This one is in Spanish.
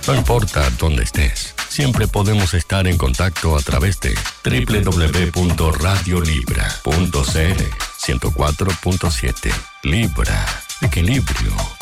No importa dónde estés, siempre podemos estar en contacto a través de www.radiolibra.cl 104.7. Libra, equilibrio.